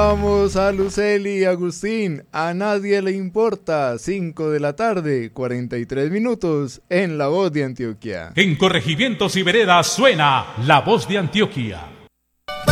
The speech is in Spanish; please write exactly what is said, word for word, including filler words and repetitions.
Vamos a Luceli y Agustín, a nadie le importa, cinco de la tarde, cuarenta y tres minutos, en La Voz de Antioquia. En corregimientos y veredas suena La Voz de Antioquia.